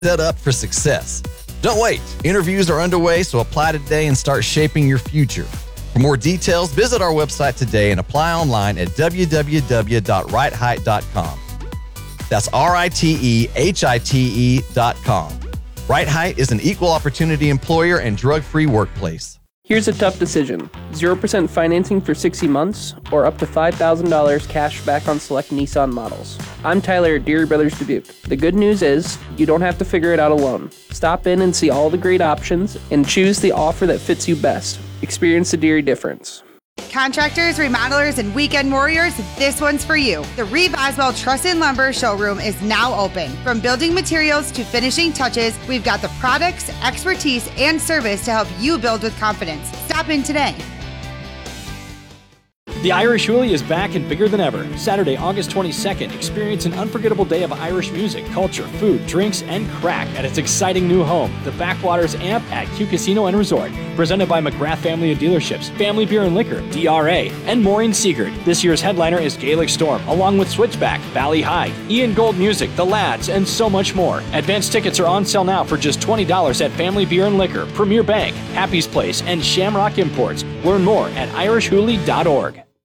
Set up for success. Don't wait. Interviews are underway, so apply today and start shaping your future. For more details, visit our website today and apply online at www.rightheight.com. That's RITEHITE.com. Right Height is an equal opportunity employer and drug-free workplace. Here's a tough decision. 0% financing for 60 months or up to $5,000 cash back on select Nissan models. I'm Tyler at Deere Brothers Dubuque. The good news is you don't have to figure it out alone. Stop in and see all the great options and choose the offer that fits you best. Experience the Deere difference. Contractors, remodelers, and weekend warriors, this one's for you. The Reeve Oswald Truss and Lumber showroom is now open. From building materials to finishing touches, we've got the products, expertise, and service to help you build with confidence. Stop in today. The Irish Hoolie is back and bigger than ever. Saturday, August 22nd, experience an unforgettable day of Irish music, culture, food, drinks, and crack at its exciting new home, the Backwaters Amp at Q Casino and Resort. Presented by McGrath Family of Dealerships, Family Beer and Liquor, DRA, and Maureen Seegert. This year's headliner is Gaelic Storm, along with Switchback, Valley High, Ian Gold Music, The Lads, and so much more. Advanced tickets are on sale now for just $20 at Family Beer and Liquor, Premier Bank, Happy's Place, and Shamrock Imports. Learn more at irishhoolie.org.